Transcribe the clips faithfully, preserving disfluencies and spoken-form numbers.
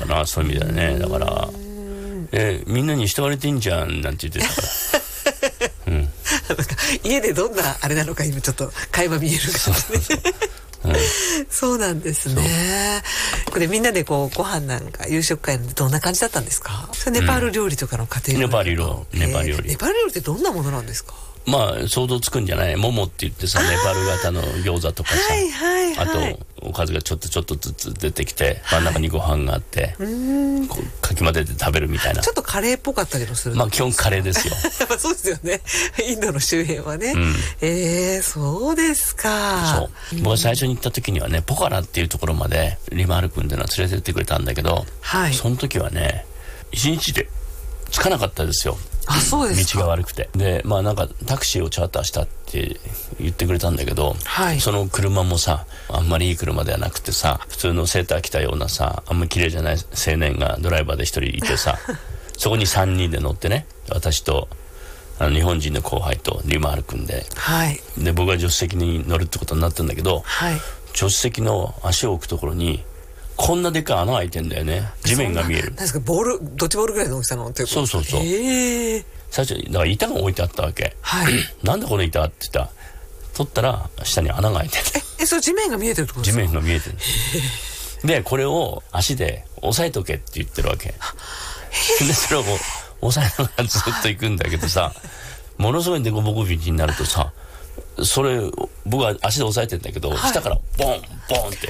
だな、そういう意味ではね。だからえみんなに慕われてんじゃんなんて言ってたからうん、なんか家でどんなあれなのか今ちょっと垣間見えるからねうん、そうなんですね。これみんなでこうご飯なんか夕食会なんてどんな感じだったんですか？それネパール料理とかの家庭料理、 ネパール料理、ネパール料理、 ネパール料理ってどんなものなんですか？ まあ想像つくんじゃない？モモって言ってさ、ネパール型の餃子とかさ、 はいはいはい、 あとおかずがちょっとちょっとずつ出てきて、真ん中にご飯があって、はい、うんこうかき混ぜて食べるみたいな。 ちょっとカレーっぽかったりもする。 まあ基本カレーですよやっぱそうですよね、インドの周辺はね、うん、えー、そうですか。 そう、僕が最初に行った時にはね、ポカラっていうところまでリマール君っていうのは連れてってくれたんだけど、はい、その時はね一日で着かなかったですよ。 あ、そうですか。 道が悪くて、でまあなんかタクシーをチャーターしたって言ってくれたんだけど、はい、その車もさあんまりいい車ではなくてさ、普通のセーター着たようなさ、あんまり綺麗じゃない青年がドライバーで一人いてさそこにさんにんで乗ってね、私とあの日本人の後輩とリマール君で、はい、で僕が助手席に乗るってことになったんだけど、はい、助手席の足を置くところにこんなでっかい穴開いてんだよね。地面が見える。 確かボール、ドッジボールぐらいの大きさのっていうこと。 そうそうそう。 えー、 最初だから板が置いてあったわけ。はい。なんでこの板って言ったら、取ったら下に穴が開いてる。 え、え、そう地面が見えてるってことですか？ 地面が見えてる。でこれを足で押さえとけって言ってるわけ。でそれを押さえながらずっと行くんだけどさ、ものすごいデコボコ道になるとさ、それ僕は足で押さえてんだけど、はい、下からボンボンって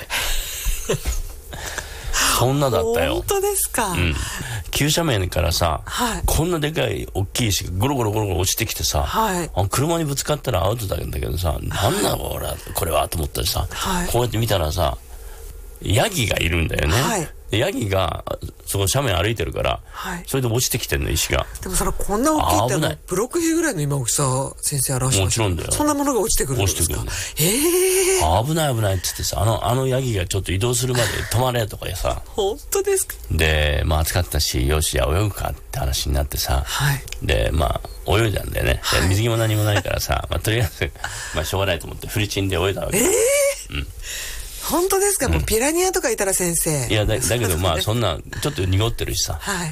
そんなだったよ。 本当ですか？ うん、急斜面からさ、はい、こんなでかい大きい石がゴロゴロゴロゴロ落ちてきてさ、はい、あ車にぶつかったらアウトだけどさ、はい、なんだこれはこれはと思ったりさ、はい、こうやって見たらさヤギがいるんだよね、はい、でヤギがそこ斜面歩いてるから、はい、それで落ちてきてんの石が。 でもそれこんな大きいってブロック塀ぐらいの今大きさ先生表しました。 もちろんだよ。 そんなものが落ちてくるんですか？落ちてくる。えー、危ない危ないって言ってさ、あのあのヤギがちょっと移動するまで止まれとかさ本当ですか？でまあ暑かったし、よしじゃあ泳ぐかって話になってさ、はい、でまあ泳いだんだよね、はい、水着も何もないからさ、まあ、とりあえずまあしょうがないと思ってフリチンで泳いだわけ。 えーうん本当ですか？もうピラニアとかいたら先生、 いや だ, だけどまあそんなちょっと濁ってるしさ、はい、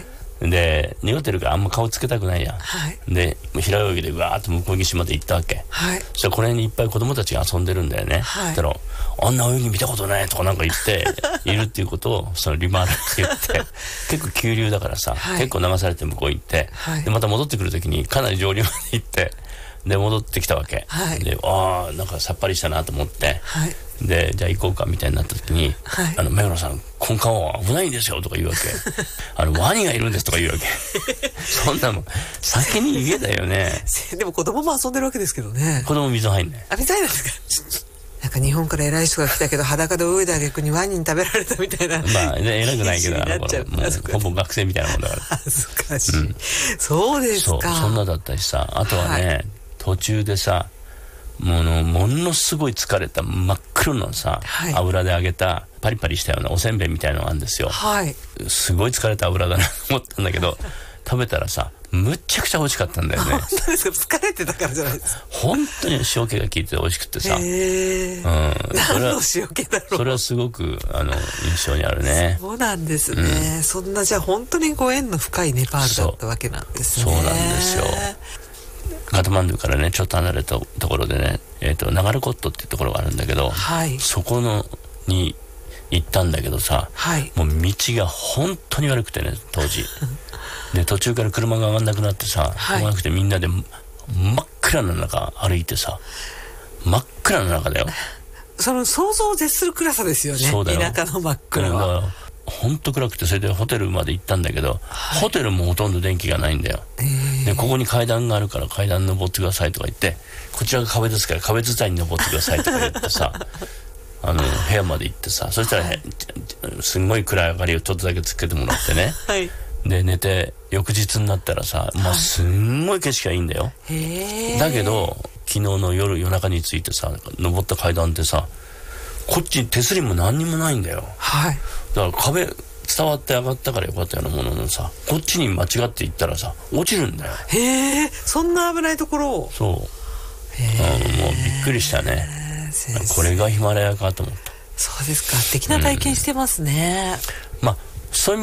で濁ってるからあんま顔つけたくないやん、はい、で平泳ぎでうわーっと向こう岸まで行ったわけ、はい、そしたらこの辺にいっぱい子供たちが遊んでるんだよね、はい、そしたらあんな泳ぎ見たことないとかなんか言っているっていうことをそのリマールって言って結構急流だからさ、はい、結構流されて向こう行って、はい、でまた戻ってくる時にかなり上流まで行ってで戻ってきたわけ、はい、でああなんかさっぱりしたなと思って、はい、でじゃあ行こうかみたいになった時に、はい、あの目黒さんこの川は危ないんですよとか言うわけあのワニがいるんですとか言うわけそんなもん先に言えだよねでも子供も遊んでるわけですけどね。 子供水入んない。 あ、水入んないですかなんか日本から偉い人が来たけど裸で泳いだ挙句にワニに食べられたみたいな。 まあ、ね、偉くないけどあの頃もうほぼ学生みたいなもんだから恥ずかしい、うん、そうですか。 そうそんなだったしさ、あとはね、はい、途中でさものものすごい疲れた真っ黒のさ、はい、油で揚げたパリパリしたようなおせんべいみたいなのがあるんですよ、はい、すごい疲れた油だなと思ったんだけど食べたらさむっちゃくちゃ美味しかったんだよね。 本当ですか？疲れてたからじゃないですか？ 本当に塩気が効いて美味しくてさ、へー、うん、何の塩気だろう。 それはすごくあの印象にあるね。 そうなんですね、うん、そんなじゃあ本当にご縁の深いネパールだったわけなんですね。 そうなんですよ。カトマンドゥからねちょっと離れたところでね、えーと、ナガルコットっていうところがあるんだけど、はい、そこのに行ったんだけどさ、はい、もう道が本当に悪くてね当時で途中から車が上がんなくなってさ、はい、上がなくてみんなで真っ暗な中歩いてさ、真っ暗な中だよ。 その想像を絶する暗さですよね。 そうだよ、 田舎の真っ暗は本当暗くて、それでホテルまで行ったんだけど、はい、ホテルもほとんど電気がないんだよ、えー、でここに階段があるから階段登ってくださいとか言って、こちらが壁ですから壁伝いに登ってくださいとか言ってさあの部屋まで行ってさ、そしたら、はい、すんごい暗い明かりをちょっとだけつけてもらってね、はい、で寝て翌日になったらさ、まあ、すんごい景色がいいんだよ、はい、だけど昨日の夜夜中に着いてさ登った階段ってさ、こっち手すりも何にもないんだよ、はい、だから壁伝わって上がったからよかったようなもののさ、こっちに間違って行ったらさ落ちるんだよ。へえ、そんな危ないところを。 そう、あのもうびっくりしたね。これがヒマラヤかと思った。 そうですか、素敵な体験してますね、 うん、まあそういう